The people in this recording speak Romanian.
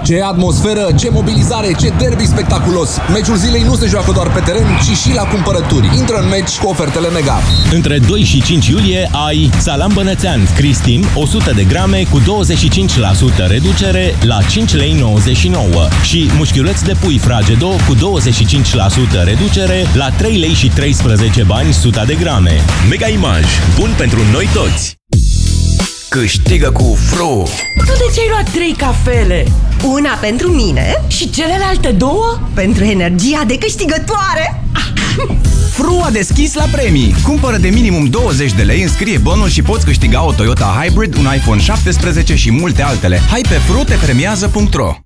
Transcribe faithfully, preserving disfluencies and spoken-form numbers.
Ce atmosferă, ce mobilizare, ce derby spectaculos! Meciul zilei nu se joacă doar pe teren, ci și la cumpărături. Intră în meci cu ofertele Mega. Între doi și cinci iulie ai salam bănățean Cristin o sută de grame cu douăzeci și cinci la sută reducere la cinci lei nouăzeci și nouă și mușchiuleț de pui Fragedo cu douăzeci și cinci la sută reducere la trei lei și treisprezece bani suta de grame. Mega Image, bun pentru noi toți! Câștigă cu Fru! Tu de ce ai luat trei cafele? Una pentru mine Și celelalte două? pentru energia de câștigătoare. Fru a deschis la premii. Cumpără de minimum douăzeci de lei, înscrie bonul și poți câștiga o Toyota Hybrid, un iPhone șaptesprezece și multe altele. Hai pe fru te premiază punct ro.